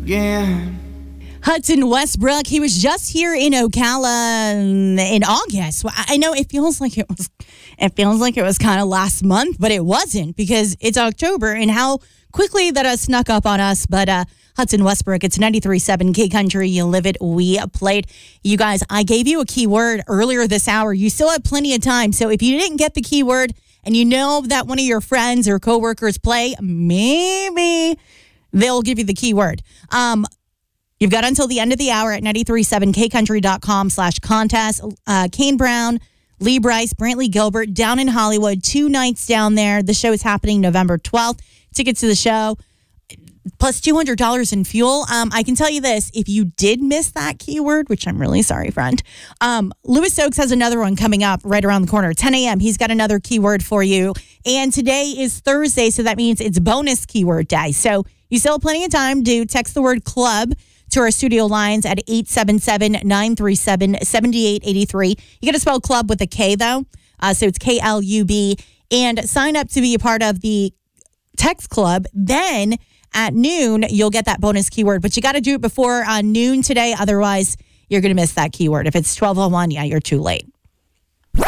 again. Hudson Westbrook, he was just here in Ocala in August. I know it feels like it was kind of last month, but it wasn't because it's October and how quickly that has snuck up on us. But Hudson Westbrook, it's 93.7 K Country. You live it, we played. You guys, I gave you a keyword earlier this hour. You still have plenty of time. So if you didn't get the keyword and you know that one of your friends or coworkers play, maybe they'll give you the keyword. You've got until the end of the hour at 937kcountry.com/contest. Kane Brown, Lee Bryce, Brantley Gilbert down in Hollywood, 2 nights down there. The show is happening November 12th. Tickets to the show, plus $200 in fuel. I can tell you this, if you did miss that keyword, which I'm really sorry, friend, Louis Stokes has another one coming up right around the corner. 10 a.m. He's got another keyword for you. And today is Thursday, so that means it's bonus keyword day. So you still have plenty of time to text the word club to our studio lines at 877-937-7883. You got to spell club with a K, though. So it's KLUB. And sign up to be a part of the text club. Then at noon, you'll get that bonus keyword. But you got to do it before noon today. Otherwise, you're going to miss that keyword. If it's 12:01, yeah, you're too late.